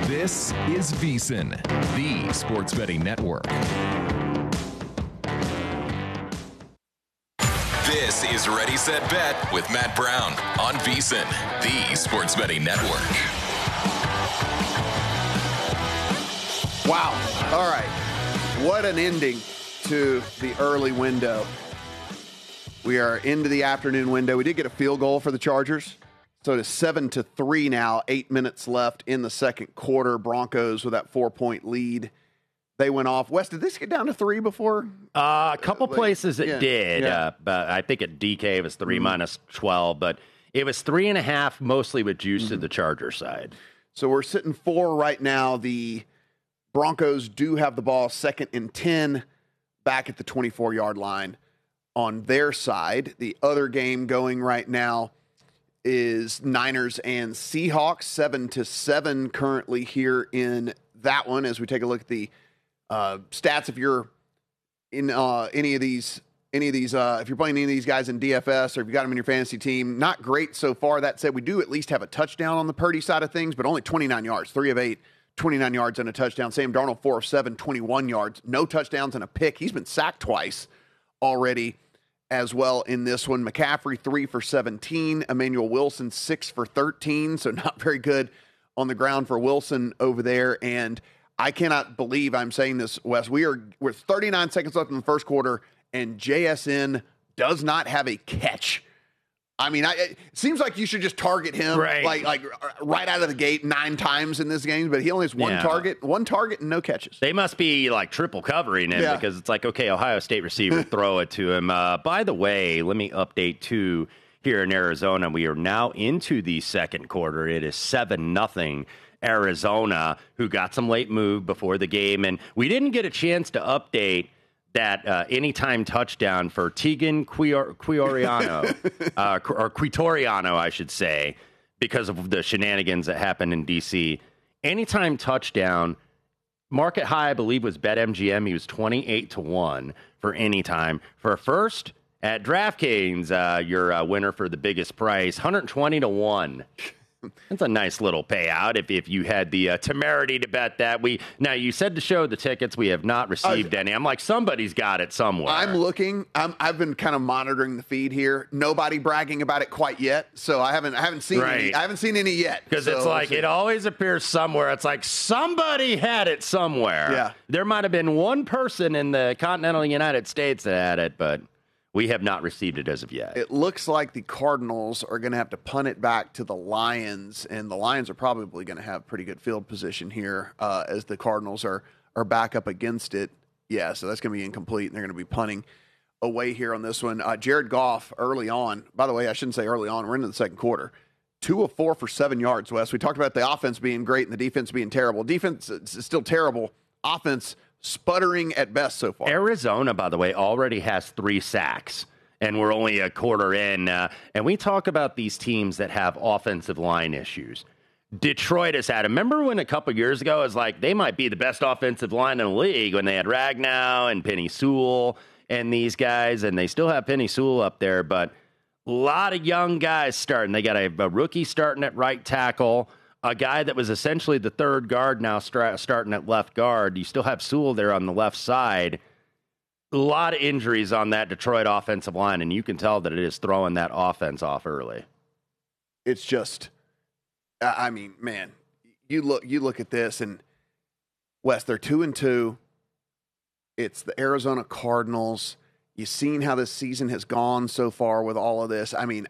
This is VSiN, the Sports Betting Network. This is Ready, Set, Bet with Matt Brown on VSiN, the Sports Betting Network. Wow. All right. What an ending to the early window. We are into the afternoon window. We did get a field goal for the Chargers. So it is 7-3 now, 8 minutes left in the second quarter. Broncos with that 4-point lead. They went off. Wes, did this get down to 3 before? A couple places it did. Yeah. But I think at DK it was 3 minus 12. But it was 3.5, mostly with juice to the Charger side. So we're sitting 4 right now. The Broncos do have the ball, 2nd and 10, back at the 24-yard line on their side. The other game going right now is Niners and Seahawks, 7-7 currently here in that one. As we take a look at the stats, if you're in any of these, if you're playing any of these guys in DFS or if you got them in your fantasy team, not great so far. That said, we do at least have a touchdown on the Purdy side of things, but only 29 yards, 3 of 8, 29 yards and a touchdown. Sam Darnold, 4 of 7, 21 yards, no touchdowns and a pick. He's been sacked twice already as well in this one. McCaffrey, 3 for 17. Emmanuel Wilson, 6 for 13. So not very good on the ground for Wilson over there. And I cannot believe I'm saying this, Wes. We're 39 seconds left in the first quarter, and JSN does not have a catch. I mean, it seems like you should just target him like right out of the gate 9 times in this game, but he only has one target and no catches. They must be like triple covering him because it's like, okay, Ohio State receiver, throw it to him. By the way, let me update too. Here in Arizona, we are now into the second quarter. It is 7-0 Arizona, who got some late move before the game, and we didn't get a chance to update that anytime touchdown for Tegan Quitoriano, or Quitoriano, I should say, because of the shenanigans that happened in D.C. Anytime touchdown, market high, I believe, was BetMGM. He was 28-1 for anytime. For first, at DraftKings, your winner for the biggest price, 120-1. That's a nice little payout if you had the temerity to bet that. Now, you said to show the tickets. We have not received any. I'm like, somebody's got it somewhere. I'm looking. I've been kind of monitoring the feed here. Nobody bragging about it quite yet, so I haven't seen any. I haven't seen any yet. Because it's like it always appears somewhere. It's like somebody had it somewhere. Yeah. There might have been one person in the continental United States that had it, but we have not received it as of yet. It looks like the Cardinals are going to have to punt it back to the Lions, and the Lions are probably going to have pretty good field position here as the Cardinals are back up against it. Yeah, so that's going to be incomplete, and they're going to be punting away here on this one. Jared Goff early on. By the way, I shouldn't say early on. We're into the second quarter. 2 of 4 for 7 yards, Wes. We talked about the offense being great and the defense being terrible. Defense is still terrible. Offense sputtering at best so far. Arizona, by the way, already has 3 sacks, and we're only a quarter in. And we talk about these teams that have offensive line issues. Detroit has had. Remember when a couple years ago it was like they might be the best offensive line in the league when they had Ragnow and Penny Sewell and these guys, and they still have Penny Sewell up there, but a lot of young guys starting. They got a rookie starting at right tackle, a guy that was essentially the third guard now starting at left guard. You still have Sewell there on the left side. A lot of injuries on that Detroit offensive line, and you can tell that it is throwing that offense off early. It's just, I mean, man, you look at this, and Wes, they're 2-2. It's the Arizona Cardinals. You've seen how this season has gone so far with all of this. I mean,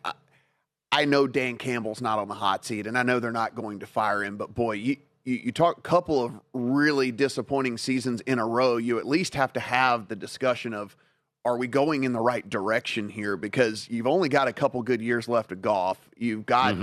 I know Dan Campbell's not on the hot seat, and I know they're not going to fire him, but boy, you talk a couple of really disappointing seasons in a row. You at least have to have the discussion of, are we going in the right direction here? Because you've only got a couple good years left of Goff. You've got